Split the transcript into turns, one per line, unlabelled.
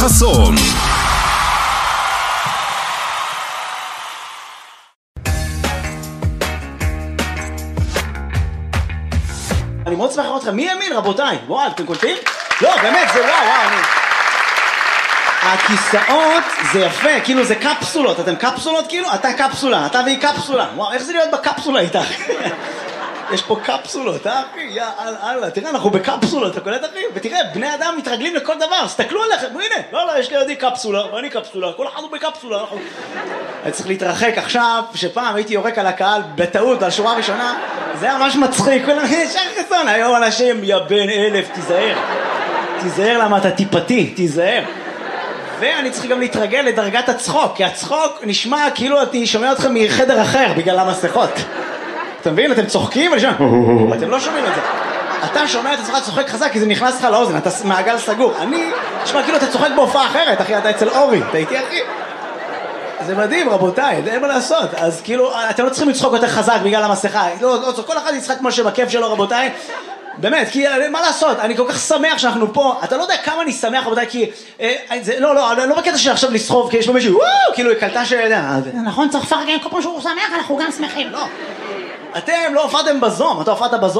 חסון.
אני מאוד שמח לראות אתכם. מי ימין, רבותיי? וואו, אתם קולטים? לא, באמת, זה וואו. הכיסאות זה יפה, כאילו זה קפסולות. אתם קפסולות כאילו? אתה קפסולה, אתה והיא קפסולה. וואו, איך זה להיות בקפסולה איתך? יש פה קפסולות, אחי? יא אללה, תראה, אנחנו בקפסולות, אתה קולט אחי? ותראה, בני אדם מתרגלים לכל דבר, סתכלו עליכם, הנה, לא, יש לידי קפסולה, ואני קפסולה, כל אחד הוא בקפסולה. אני צריך להתרחק עכשיו, שפעם הייתי יורק על הקהל בטעות, על שורה ראשונה, זה היה ממש מצחיק, כולם, שחר חסון, היום אנשים, יא בן אלף, תיזהר למה אתה טיפתי, תיזהר. ואני צריך גם להתרגל לדרגת הצחוק, כי הצחוק נשמע כאילו אני שומע אתכם מחדר אחר, בגלל המסכות. אתה מבין? אתם צוחקים ואני שומע, אתם לא שומעים את זה. אתה שומע את עצמך צוחק חזק כי זה נכנס לך לאוזן, אתה מעגל סגור. אני, נשמע כאילו אתה צוחק בהופעה אחרת, אחי, אתה אצל אורי, אתה איתי אחי? זה מדהים רבותיי, אין מה לעשות. אז כאילו, אתם לא צריכים לצחוק יותר חזק בגלל המסכה. לא, כל אחד יצחק כמו שבכיף שלו רבותיי. באמת, כי מה לעשות, אני כל כך שמח שאנחנו פה, אתה לא יודע כמה אני שמח רבותיי, כי לא בקטע של עכשיו לסחוב, כי יש פה מישהו, כאילו, קלטה
נכון, צריך לפרגן, כל פעם שהוא שמח, אנחנו גם שמחים.
לא, אתם לא הופעתם בזום, אתה הופעת בזום?